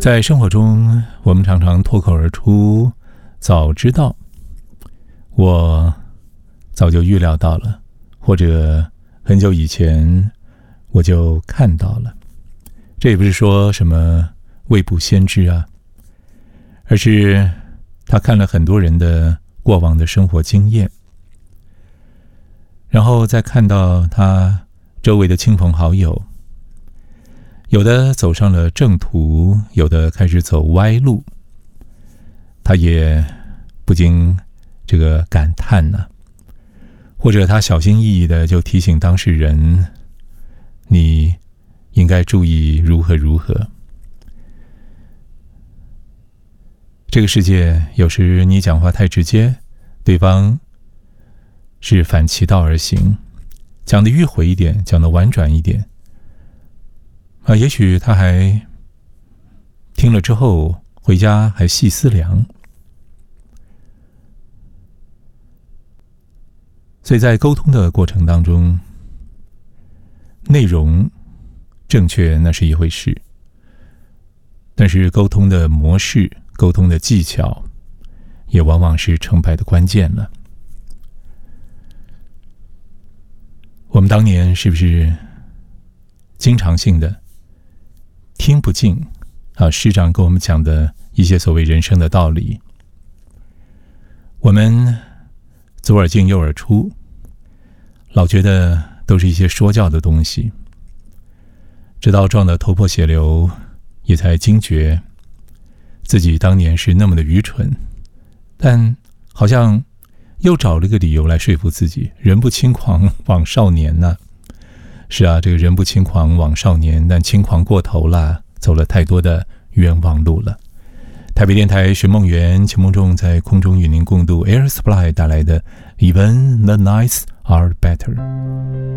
在生活中，我们常常脱口而出早知道，我早就预料到了，或者很久以前我就看到了。这也不是说什么未卜先知啊，而是他看了很多人的过往的生活经验，然后再看到他周围的亲朋好友，有的走上了正途，有的开始走歪路，他也不禁这个感叹呢，或者他小心翼翼的就提醒当事人，你应该注意如何如何。这个世界有时你讲话太直接，对方是反其道而行，讲得迂回一点，讲得婉转一点，也许他还听了之后回家还细思量。所以在沟通的过程当中，内容正确那是一回事，但是沟通的模式、沟通的技巧也往往是成败的关键了。我们当年是不是经常性的听不进师长跟我们讲的一些所谓人生的道理，我们左耳进右耳出，老觉得都是一些说教的东西，直到撞得头破血流，也才惊觉自己当年是那么的愚蠢，但好像又找了一个理由来说服自己，人不轻狂枉少年呢。是啊，这个人不轻狂枉少年，但轻狂过头了，走了太多的冤枉路了。台北电台寻梦园，秦梦仲在空中与您共度 Air Supply 带来的 Even the Nights Are Better。